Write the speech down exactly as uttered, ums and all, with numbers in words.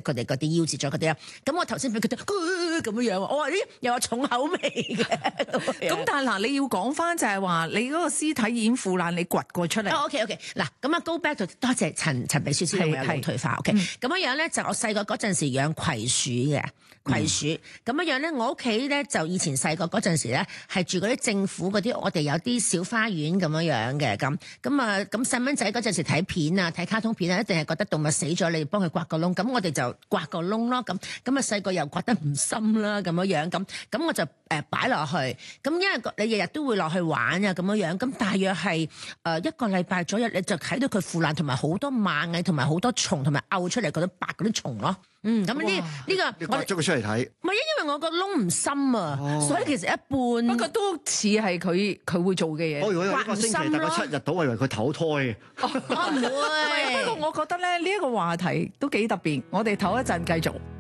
佢哋嗰啲夭折咗嗰啲啊。咁我頭先俾佢哋咁樣樣，我話咦又有重口味嘅。 咁但係嗱，你要講翻就係話你嗰個屍體已經腐爛，你掘過出嚟。 哦 OK OK，嗱咁啊，go back 就多謝陳陳秘書先，我有腦退化。OK，咁樣樣咧就我細個嗰陣時養葵鼠嘅。葵鼠咁樣樣咧，我屋企咧就以前細個嗰陣時咧係住嗰啲政府嗰啲，我哋有啲小花園咁樣樣嘅咁咁啊咁細蚊仔嗰陣時睇片啊睇卡通片啊，一定係覺得動物死咗，你幫佢刮個窿，咁我哋就刮個窿咯，咁咁啊細個又刮得唔深啦，咁樣樣咁咁我就誒擺落去，咁因為你日日都會落去玩啊咁樣樣，咁大約係誒一個禮拜左右，你就睇到佢腐爛，同埋好多螞蟻，同埋好多蟲，同埋嘔出嚟嗰啲白嗰啲蟲咯。嗯，咁呢呢個你刮咗佢出嚟睇， 唔係因為我個窿唔深啊，哦、所以其實一半。 不過都似係佢佢會做嘅嘢。 我如果一個星期大概七日到，我以為佢投胎嘅。 我唔會。 不過我覺得咧呢一個話題都幾特別，我哋唞一陣繼續。